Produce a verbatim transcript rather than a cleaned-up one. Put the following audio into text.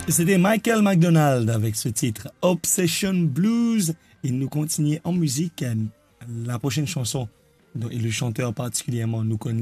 C'était Michael McDonald avec ce titre Obsession Blues. Et nous continuons en musique. La prochaine chanson, et le chanteur particulièrement nous connaît.